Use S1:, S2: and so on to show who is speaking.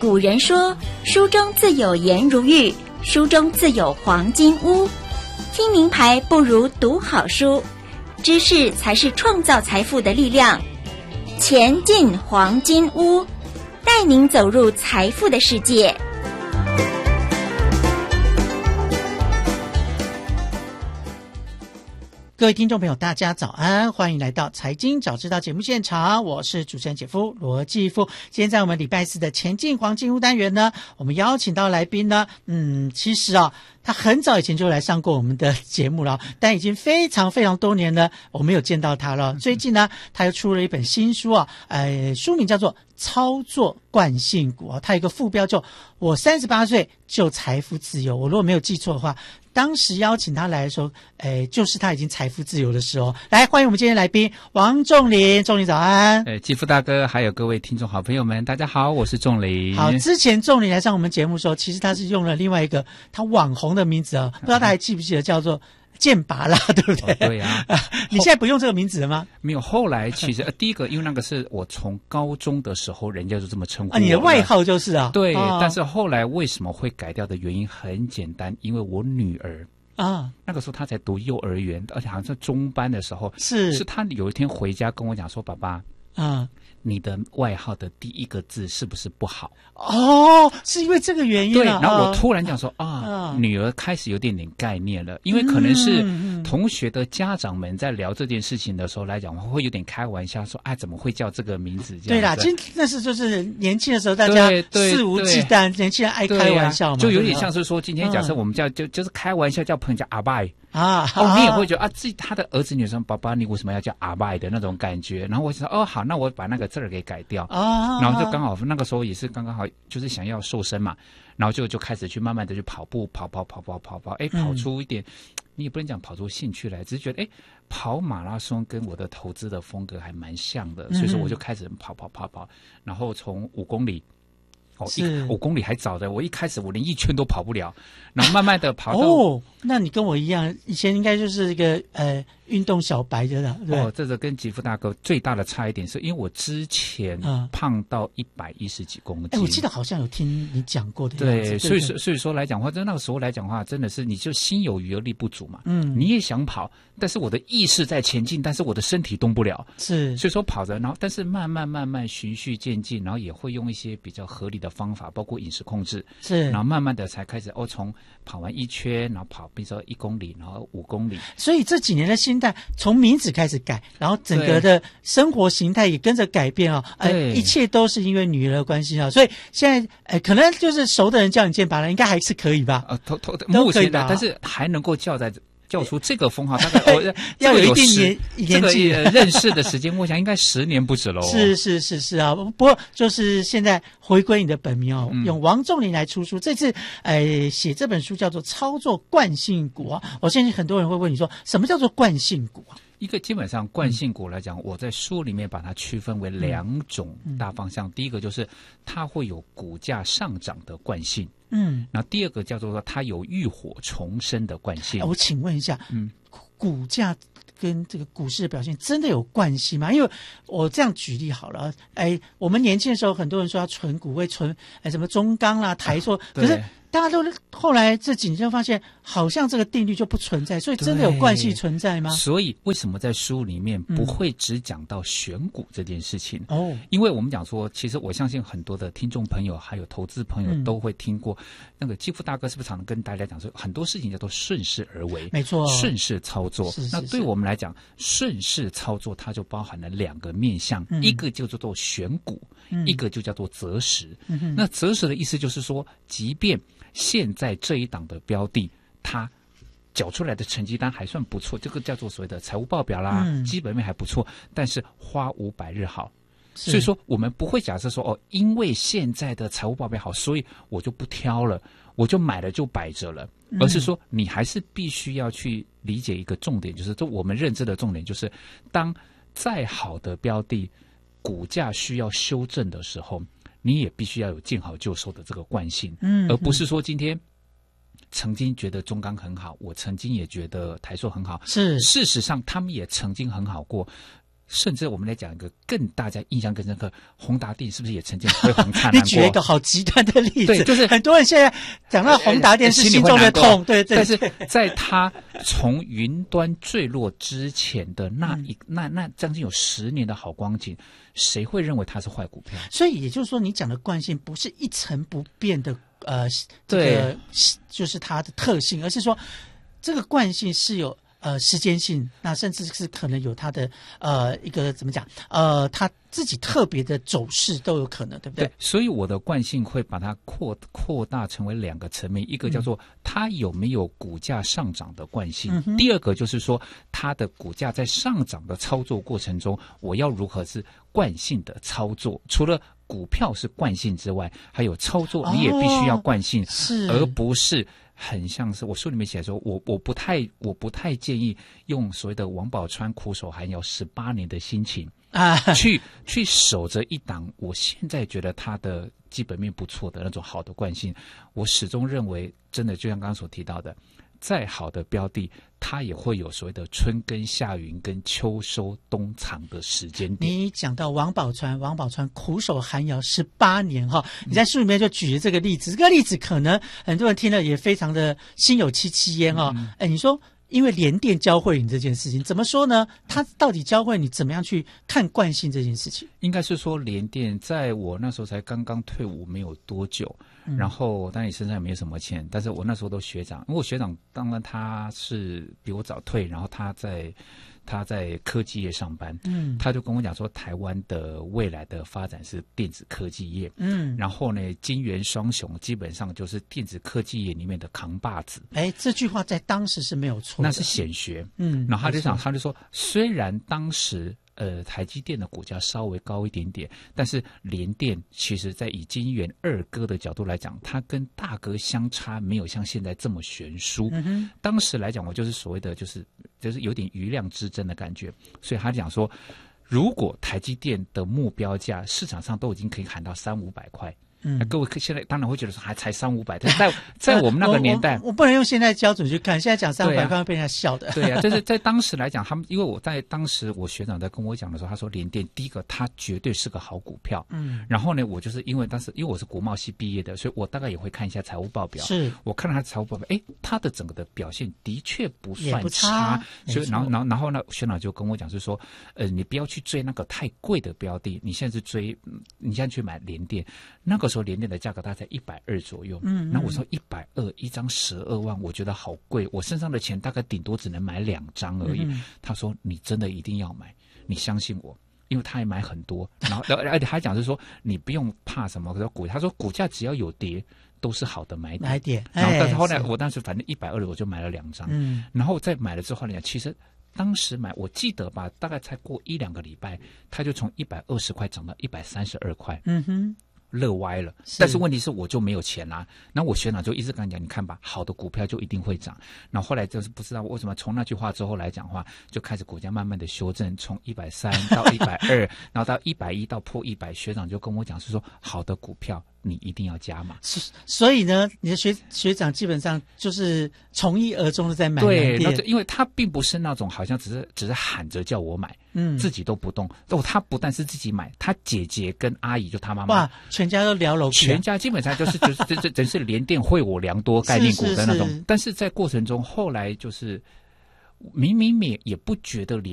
S1: 古人说，书中自有颜如玉，书中自有黄金屋。听名牌不如读好书，知识才是创造财富的力量。钱进黄金屋，带您走入财富的世界。
S2: 各位听众朋友大家早安，欢迎来到财经早知道节目现场，我是主持人姐夫罗继富。今天在我们礼拜四的前进黄金屋单元呢，我们邀请到来宾呢，其实他很早以前就来上过我们的节目了，但已经非常非常多年了我没有见到他了。最近呢，他又出了一本新书书名叫做《操作惯性股》他有一个副标就我38岁就财富自由。我如果没有记错的话，当时邀请他来的时候，就是他已经财富自由的时候。来，欢迎我们今天来宾王仲林。仲林早安。
S3: 继富大哥还有各位听众好朋友们大家好，我是仲林。
S2: 好，之前仲林来上我们节目的时候，其实他是用了另外一个他网红的名字不知道他还记不记得，叫做剑拔啦，对不对？
S3: 对啊。
S2: 你现在不用这个名字了吗？
S3: 没有，后来其实第一个因为那个是我从高中的时候人家就这么称呼我
S2: 你的外号就是
S3: 对，但是后来为什么会改掉的原因很简单，因为我女儿那个时候她才读幼儿园，而且好像是中班的时候，是她有一天回家跟我讲说，爸爸你的外号的第一个字是不是不好？
S2: 是因为这个原因
S3: 对，然后我突然讲说女儿开始有点概念了，因为可能是同学的家长们在聊这件事情的时候来讲，会有点开玩笑说怎么会叫这个名字？
S2: 对啦，那是就是年轻的时候大家肆无忌惮，年轻人爱开玩笑嘛，
S3: 就有点像是说今天假设我们叫就是开玩笑叫朋友叫阿拜你也会觉得自己他的儿子女生爸爸你为什么要叫阿拜的那种感觉，然后我就说好，那我把那个字儿给改掉然后就刚好那个时候也是刚好就是想要瘦身嘛，然后就开始去慢慢的去跑步跑跑出一点你也不能讲跑出兴趣来，只是觉得跑马拉松跟我的投资的风格还蛮像的，所以说我就开始跑，然后从5公里5公里还早的，我一开始我连1圈都跑不了，然后慢慢的跑到
S2: 那你跟我一样，以前应该就是一个运动小白的对
S3: 这个跟吉夫大哥最大的差一点是因为我之前胖到110几公斤，
S2: 我记得好像有听你讲过的
S3: 样子。对，所以说来讲话，在那个时候来讲话，真的是你就心有余而力不足嘛。你也想跑，但是我的意识在前进，但是我的身体动不了，所以说跑着，然后但是慢慢循序渐进，然后也会用一些比较合理的方法，包括饮食控制，然后慢慢的才开始从跑完1圈，然后跑比如说1公里，然后5公里。
S2: 所以这几年的心态从名字开始改，然后整个的生活形态也跟着改变一切都是因为女儿的关系所以现在可能就是熟的人叫你剑拔了，应该还是可以吧？
S3: 目前的，但是还能够叫出这个封号，大概
S2: 要有一定年纪
S3: 认识的时间，我想应该10年不止喽。
S2: 是不过就是现在回归你的本名用王仲林来出书。这次写这本书叫做《操作惯性股》我相信很多人会问你说，什么叫做惯性股
S3: 一个基本上惯性股来讲，我在书里面把它区分为2种大方向。第一个就是它会有股价上涨的惯性，那第二个叫做说它有浴火重生的惯性。
S2: 我请问一下，股价跟这个股市的表现真的有关系吗？因为我这样举例好了，我们年轻的时候很多人说要存股会存什么中钢啦、台塑，可是大家都后来这几年就发现好像这个定律就不存在，所以真的有惯性存在吗？
S3: 所以为什么在书里面不会只讲到选股这件事情因为我们讲说，其实我相信很多的听众朋友还有投资朋友都会听过那个继富大哥是不是常常跟大家讲说，很多事情叫做顺势而为，
S2: 没错，
S3: 顺势操作。那对我们来讲，顺势操作它就包含了2个面向，一个就叫做选股，一个就叫做择时。那择时的意思就是说，即便现在这一档的标的它缴出来的成绩单还算不错，这个叫做所谓的财务报表啦，基本面还不错，但是花500日好，所以说我们不会假设说因为现在的财务报表好，所以我就不挑了，我就买了就摆着了，而是说你还是必须要去理解一个重点，就是我们认知的重点就是，当再好的标的股价需要修正的时候，你也必须要有见好就收的这个惯性，而不是说今天曾经觉得中钢很好，我曾经也觉得台塑很好，
S2: 是事
S3: 实上他们也曾经很好过， 甚至我们来讲一个更大家印象更深刻，宏达电是不是也曾经辉煌灿烂过？
S2: 你举了一个好极端的例子，
S3: 对，就是
S2: 很多人现在讲到宏达电是心中的痛，对对。
S3: 但是在它从云端坠落之前的那将近有10年的好光景，谁会认为它是坏股票？
S2: 所以也就是说，你讲的惯性不是一成不变的，
S3: 对，
S2: 就是它的特性，而是说这个惯性是有时间性，那甚至是可能有它的一个怎么讲它自己特别的走势都有可能，对不对？
S3: 对，所以我的惯性会把它扩大成为2个层面，一个叫做它有没有股价上涨的惯性，第二个就是说它的股价在上涨的操作过程中，我要如何是惯性的操作，除了股票是惯性之外，还有操作你也必须要惯性，
S2: 是
S3: 而不是很像是我书里面写说，我不太建议用所谓的王宝钏苦守寒窑18年的心情去守着一档我现在觉得它的基本面不错的那种好的惯性。我始终认为，真的就像刚刚所提到的，再好的标的，它也会有所谓的春耕夏耘跟秋收冬藏的时间点。
S2: 你讲到王宝钏苦守寒窑18年哈，你在书里面就举了这个例子，这个例子可能很多人听了也非常的心有戚戚焉哦。你说因为联电教会你这件事情，怎么说呢？他到底教会你怎么样去看惯性这件事情？
S3: 应该是说联电在我那时候才刚刚退伍没有多久，然后当然身上也没什么钱，但是我那时候都学长，因为我学长当然他是比我早退，然后他在科技业上班，他就跟我讲说，台湾的未来的发展是电子科技业，然后呢，金元双雄基本上就是电子科技业里面的扛把子。
S2: 这句话在当时是没有错的，
S3: 那是显学。然后他就说，虽然当时台积电的股价稍微高一点点，但是联电其实在以金元二哥的角度来讲，它跟大哥相差没有像现在这么悬殊。当时来讲，我就是所谓的就是有点余量之争的感觉，所以他讲说，如果台积电的目标价市场上都已经可以喊到300-500块。各位现在当然会觉得说还才300-500，但是在我们那个年代，
S2: 我不能用现在标准去看，现在讲300块会被人家笑的。
S3: 对啊，就是在当时来讲，他们因为我在当时我学长在跟我讲的时候，他说联电第一个它绝对是个好股票。然后呢，我就是因为当时因为我是国贸系毕业的，所以我大概也会看一下财务报表。
S2: 是我
S3: 看了他的财务报表，他的整个的表现的确不算差，所以然后呢，学长就跟我讲是说，你不要去追那个太贵的标的，你现在你现在去买联电，那个时候联电的价格大概在120左右。那我说120一张12万，我觉得好贵，我身上的钱大概顶多只能买2张而已。他说你真的一定要买，你相信我。因为他也买很多，然后而且他讲是说你不用怕什么股，他说股价只要有跌都是好的买点。然后但是后来我当时反正120我就买了2张，然后再买了之后呢，其实当时买我记得吧，大概才过1-2个礼拜，他就从120块涨到132块。乐歪了，但是问题是我就没有钱啦。那我学长就一直跟他讲，你看吧，好的股票就一定会涨。然后后来就是不知道为什么从那句话之后来讲话，就开始股价慢慢的修正，从130到120，然后到110到破100。学长就跟我讲是说，好的股票你一定要加码。
S2: 所以呢，你的学长基本上就是从一而终的在买联电。
S3: 对，因为他并不是那种好像只是喊着叫我买，自己都不动。他不但是自己买，他姐姐跟阿姨就他妈妈，
S2: 哇，全家都聊楼，
S3: 全家基本上就是真是联电惠我良多概念股的那种。但是在过程中，后来就是明明也不觉得联